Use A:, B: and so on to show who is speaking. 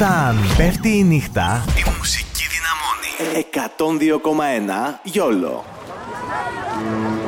A: Όταν πέφτει η νύχτα,
B: η μουσική δυναμώνει. 102,1 YOLO.